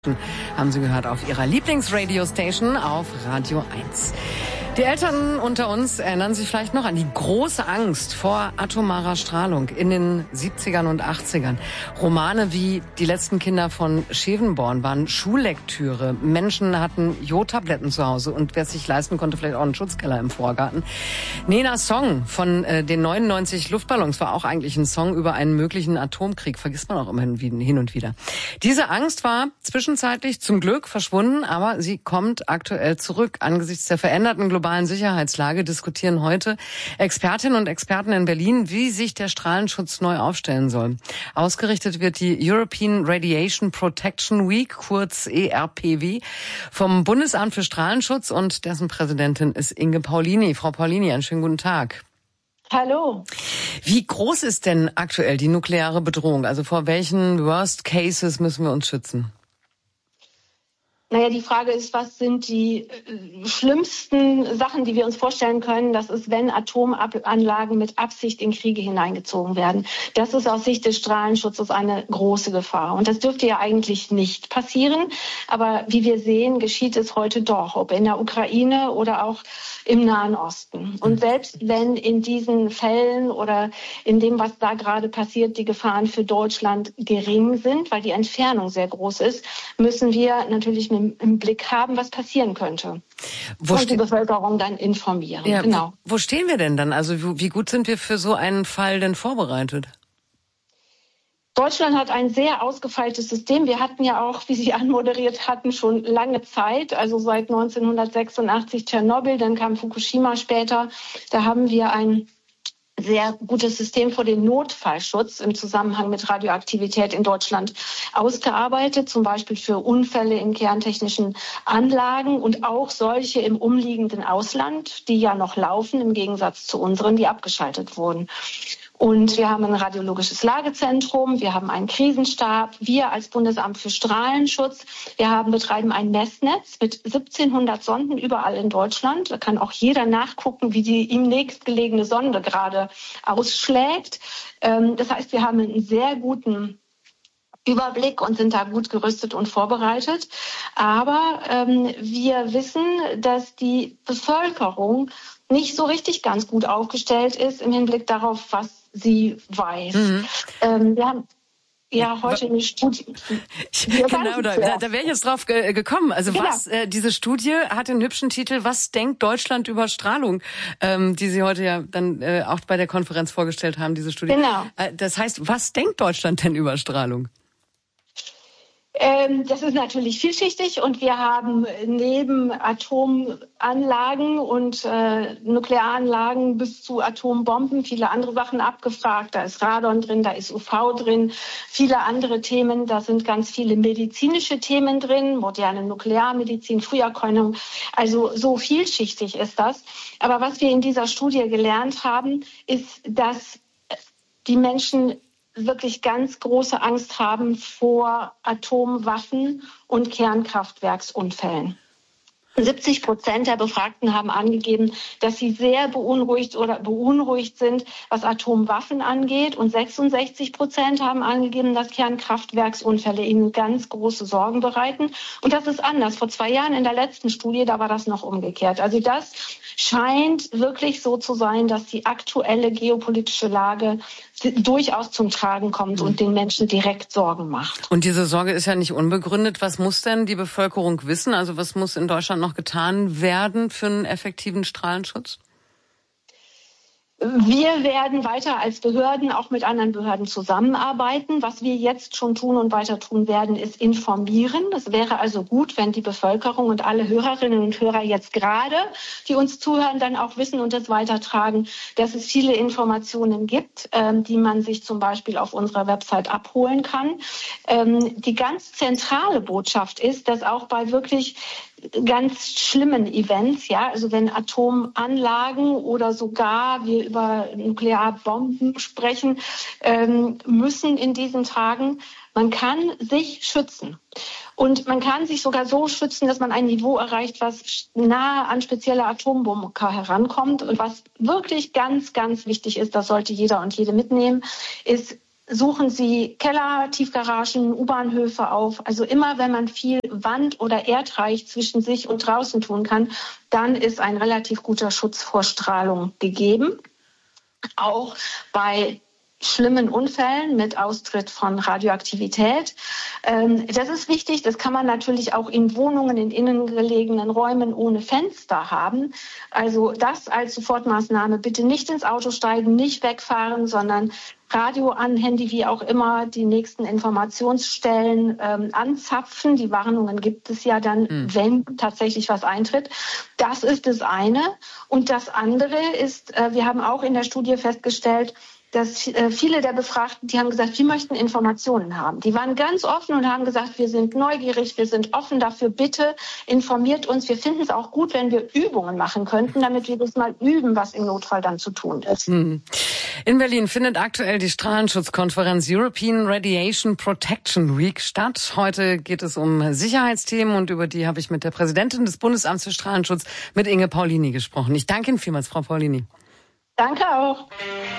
Haben Sie gehört auf Ihrer Lieblingsradiostation auf Radio 1. Die Eltern unter uns erinnern sich vielleicht noch an die große Angst vor atomarer Strahlung in den 70ern und 80ern. Romane wie Die letzten Kinder von Schevenborn waren Schullektüre. Menschen hatten Jodtabletten zu Hause und wer es sich leisten konnte, vielleicht auch einen Schutzkeller im Vorgarten. Nenas Song von den 99 Luftballons war auch eigentlich ein Song über einen möglichen Atomkrieg. Vergisst man auch immerhin hin und wieder. Diese Angst war zwischenzeitlich zum Glück verschwunden, aber sie kommt aktuell zurück. Angesichts der veränderten globalen Sicherheitslage diskutieren heute Expertinnen und Experten in Berlin, wie sich der Strahlenschutz neu aufstellen soll. Ausgerichtet wird die European Radiation Protection Week, kurz ERPW, vom Bundesamt für Strahlenschutz und dessen Präsidentin ist Inge Paulini. Frau Paulini, einen schönen guten Tag. Hallo. Wie groß ist denn aktuell die nukleare Bedrohung? Also vor welchen Worst Cases müssen wir uns schützen? Naja, die Frage ist, was sind die schlimmsten Sachen, die wir uns vorstellen können? Das ist, wenn Atomanlagen mit Absicht in Kriege hineingezogen werden. Das ist aus Sicht des Strahlenschutzes eine große Gefahr. Und das dürfte ja eigentlich nicht passieren. Aber wie wir sehen, geschieht es heute doch, ob in der Ukraine oder auch im Nahen Osten. Und selbst wenn in diesen Fällen oder in dem, was da gerade passiert, die Gefahren für Deutschland gering sind, weil die Entfernung sehr groß ist, müssen wir natürlich im Blick haben, was passieren könnte. Und die Bevölkerung dann informieren. Ja, genau. Wo stehen wir denn dann? Also wie gut sind wir für so einen Fall denn vorbereitet? Deutschland hat ein sehr ausgefeiltes System. Wir hatten ja auch, wie Sie anmoderiert hatten, schon lange Zeit, also seit 1986 Tschernobyl, dann kam Fukushima später. Da haben wir ein sehr gutes System für den Notfallschutz im Zusammenhang mit Radioaktivität in Deutschland ausgearbeitet, zum Beispiel für Unfälle in kerntechnischen Anlagen und auch solche im umliegenden Ausland, die ja noch laufen, im Gegensatz zu unseren, die abgeschaltet wurden. Und wir haben ein radiologisches Lagezentrum, wir haben einen Krisenstab, wir als Bundesamt für Strahlenschutz, betreiben ein Messnetz mit 1700 Sonden überall in Deutschland. Da kann auch jeder nachgucken, wie die ihm nächstgelegene Sonde gerade ausschlägt. Das heißt, wir haben einen sehr guten Überblick und sind da gut gerüstet und vorbereitet. Aber wir wissen, dass die Bevölkerung nicht so richtig ganz gut aufgestellt ist im Hinblick darauf, was sie weiß. Wir haben ja heute eine Studie. Genau, da wäre ich jetzt drauf gekommen. Also genau. Diese Studie hat den hübschen Titel "Was denkt Deutschland über Strahlung?", die Sie heute ja dann auch bei der Konferenz vorgestellt haben, diese Studie. Genau. Das heißt, was denkt Deutschland denn über Strahlung? Das ist natürlich vielschichtig und wir haben neben Atomanlagen und Nuklearanlagen bis zu Atombomben viele andere Sachen abgefragt. Da ist Radon drin, da ist UV drin, viele andere Themen. Da sind ganz viele medizinische Themen drin, moderne Nuklearmedizin, Früherkennung. Also so vielschichtig ist das. Aber was wir in dieser Studie gelernt haben, ist, dass die Menschen wirklich ganz große Angst haben vor Atomwaffen und Kernkraftwerksunfällen. 70% der Befragten haben angegeben, dass sie sehr beunruhigt sind, was Atomwaffen angeht. Und 66% haben angegeben, dass Kernkraftwerksunfälle ihnen ganz große Sorgen bereiten. Und das ist anders. Vor 2 Jahren in der letzten Studie, da war das noch umgekehrt. Also das scheint wirklich so zu sein, dass die aktuelle geopolitische Lage durchaus zum Tragen kommt und den Menschen direkt Sorgen macht. Und diese Sorge ist ja nicht unbegründet. Was muss denn die Bevölkerung wissen? Also was muss in Deutschland noch getan werden für einen effektiven Strahlenschutz? Wir werden weiter als Behörden auch mit anderen Behörden zusammenarbeiten. Was wir jetzt schon tun und weiter tun werden, ist informieren. Es wäre also gut, wenn die Bevölkerung und alle Hörerinnen und Hörer jetzt gerade, die uns zuhören, dann auch wissen und es weitertragen, dass es viele Informationen gibt, die man sich zum Beispiel auf unserer Website abholen kann. Die ganz zentrale Botschaft ist, dass auch bei wirklich ganz schlimmen Events, ja, also wenn Atomanlagen oder sogar wir über Nuklearbomben sprechen, müssen in diesen Tagen, man kann sich schützen. Und man kann sich sogar so schützen, dass man ein Niveau erreicht, was nahe an spezielle Atombunker herankommt. Und was wirklich ganz, ganz wichtig ist, das sollte jeder und jede mitnehmen, ist suchen Sie Keller, Tiefgaragen, U-Bahnhöfe auf. Also immer, wenn man viel Wand- oder Erdreich zwischen sich und draußen tun kann, dann ist ein relativ guter Schutz vor Strahlung gegeben. Auch bei schlimmen Unfällen mit Austritt von Radioaktivität. Das ist wichtig. Das kann man natürlich auch in Wohnungen, in innen gelegenen Räumen ohne Fenster haben. Also das als Sofortmaßnahme. Bitte nicht ins Auto steigen, nicht wegfahren, sondern Radio an, Handy, wie auch immer, die nächsten Informationsstellen anzapfen. Die Warnungen gibt es ja dann, wenn tatsächlich was eintritt. Das ist das eine. Und das andere ist, wir haben auch in der Studie festgestellt, dass viele der Befragten, die haben gesagt, sie möchten Informationen haben. Die waren ganz offen und haben gesagt, wir sind neugierig, wir sind offen dafür, bitte informiert uns. Wir finden es auch gut, wenn wir Übungen machen könnten, damit wir das mal üben, was im Notfall dann zu tun ist. In Berlin findet aktuell die Strahlenschutzkonferenz European Radiation Protection Week statt. Heute geht es um Sicherheitsthemen und über die habe ich mit der Präsidentin des Bundesamts für Strahlenschutz, mit Inge Paulini, gesprochen. Ich danke Ihnen vielmals, Frau Paulini. Danke auch.